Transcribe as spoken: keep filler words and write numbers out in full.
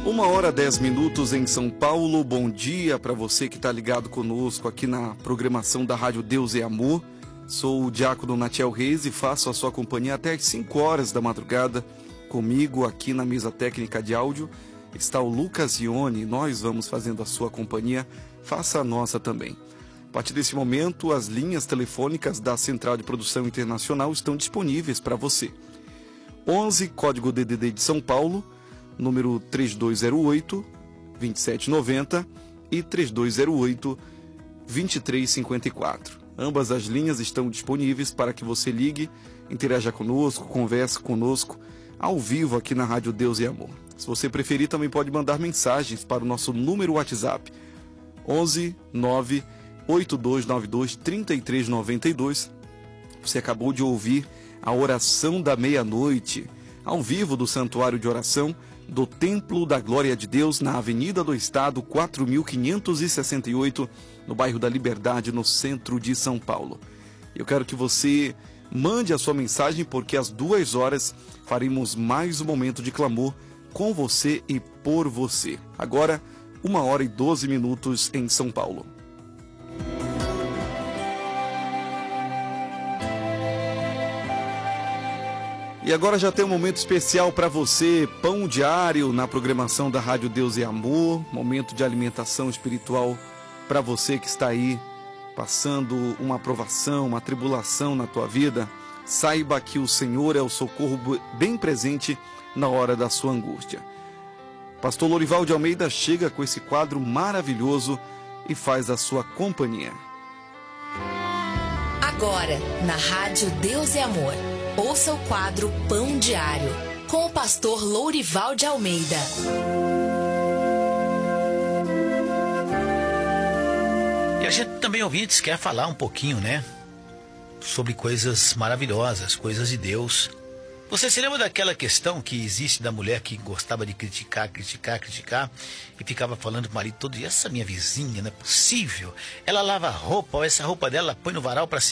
Uma hora, dez minutos em São Paulo. Bom dia para você que está ligado conosco aqui na programação da Rádio Deus e Amor. Sou o diácono Natiel Reis e faço a sua companhia até às cinco horas da madrugada. Comigo aqui na mesa técnica de áudio está o Lucas Ione. Nós vamos fazendo a sua companhia, faça a nossa também. A partir desse momento, as linhas telefônicas da Central de Produção Internacional estão disponíveis para você. onze, código D D D de São Paulo, número três dois zero oito, dois sete nove zero e três dois zero oito, dois três cinco quatro. Ambas as linhas estão disponíveis para que você ligue, interaja conosco, converse conosco ao vivo aqui na Rádio Deus e Amor. Se você preferir, também pode mandar mensagens para o nosso número WhatsApp onze nove oito dois nove dois três três nove dois. Você acabou de ouvir a oração da meia-noite, ao vivo do Santuário de Oração do Templo da Glória de Deus, na Avenida do Estado, quatro mil quinhentos e sessenta e oito, no bairro da Liberdade, no centro de São Paulo. Eu quero que você mande a sua mensagem, porque às duas horas faremos mais um momento de clamor com você e por você. Agora, uma hora e doze minutos em São Paulo. E agora já tem um momento especial para você, pão diário na programação da Rádio Deus e Amor, momento de alimentação espiritual para você que está aí passando uma provação, uma tribulação na tua vida. Saiba que o Senhor é o socorro bem presente na hora da sua angústia. Pastor Lourival de Almeida chega com esse quadro maravilhoso e faz a sua companhia. Agora, na Rádio Deus e Amor, ouça o quadro Pão Diário, com o pastor Lourival de Almeida. E a gente também, ouvintes, quer falar um pouquinho, né? Sobre coisas maravilhosas, coisas de Deus. Você se lembra daquela questão que existe da mulher que gostava de criticar, criticar, criticar e ficava falando pro marido todo dia: essa minha vizinha, não é possível, ela lava roupa, ou essa roupa dela põe no varal para